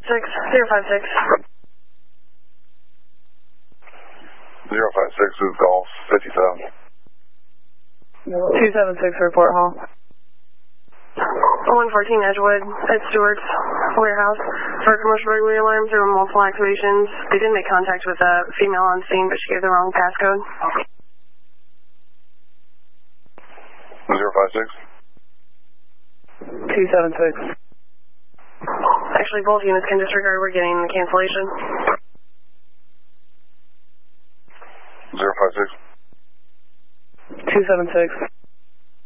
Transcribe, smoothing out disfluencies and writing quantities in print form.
056. 056 is Golf 57. 276 report hall. 114 Edgewood at Stewart's warehouse for a commercial burglary alarm. There were multiple activations. They did make contact with a female on scene, but she gave the wrong passcode. 056. 276. Actually, both units can disregard. We're getting the cancellation. 056. 276.